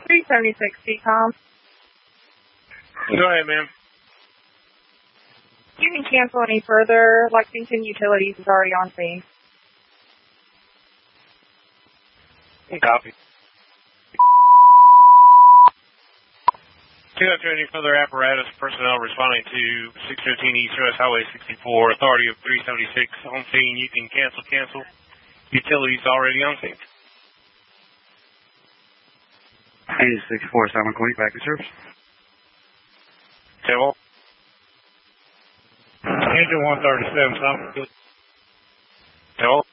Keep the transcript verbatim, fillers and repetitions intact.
three seventy-six C COM. Go ahead, ma'am. You can cancel any further. Lexington Utilities is already on scene. Copy. two after any further apparatus personnel responding to six fifteen East U S Highway sixty-four, authority of three seventy-six on scene. You can cancel, cancel. Utilities already on scene. eight six four, Simon Queen, back in service. Tell. Engine one thirty-seven, Simon. Tell.